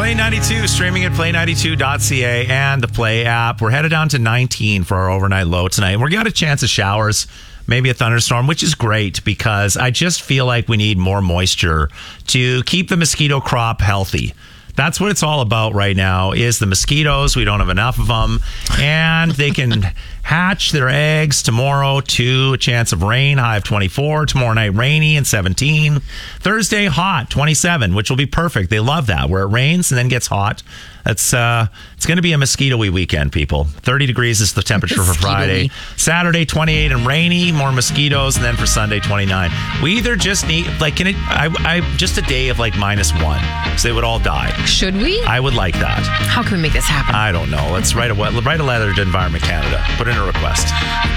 Play 92, streaming at play92.ca and the Play app. We're headed down to 19 for our overnight low tonight. We're got a chance of showers, maybe a thunderstorm, which is great because I just feel like we need more moisture to keep the mosquito crop healthy. That's what it's all about right now is the mosquitoes. We don't have enough of them. And they can hatch their eggs tomorrow to a chance of rain, high of 24. Tomorrow night, rainy and 17. Thursday, hot, 27, which will be perfect. They love that, where it rains and then gets hot. It's going to be a mosquito-y weekend, people. 30 degrees is the temperature for Friday. Saturday, 28 and rainy, more mosquitoes, and then for Sunday, 29. We either just need, just a day of -1, so they would all die. Should we? I would like that. How can we make this happen? I don't know. Let's write a letter to Environment Canada. Put in a request.